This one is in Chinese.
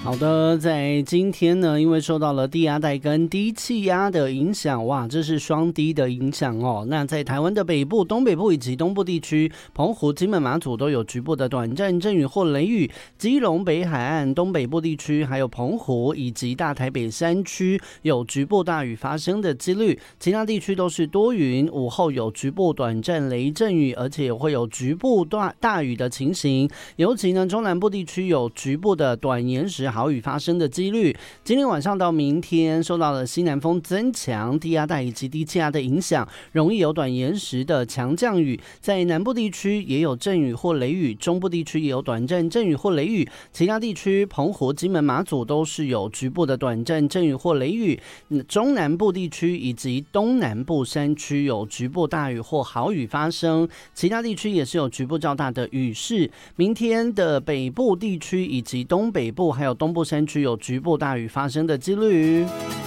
好的，在今天呢，因为受到了低压带跟低气压的影响，哇，这是双低的影响哦。那在台湾的北部、东北部以及东部地区，澎湖、金门、马祖都有局部的短暂阵雨或雷雨；基隆北海岸、东北部地区，还有澎湖以及大台北山区有局部大雨发生的几率。其他地区都是多云，午后有局部短暂雷阵雨，而且会有局部大雨的情形。尤其呢，中南部地区有局部的短延时豪雨发生的几率。今天晚上到明天，受到了西南风增强、低压带以及低气压的影响，容易有短延时的强降雨。在南部地区也有阵雨或雷雨，中部地区也有短暂阵雨或雷雨。其他地区，澎湖、金门、马祖都是有局部的短暂阵雨或雷雨。中南部地区以及东南部山区有局部大雨或豪雨发生，其他地区也是有局部较大的雨势。明天的北部地区以及东北部还有东部山区有局部大雨发生的几率。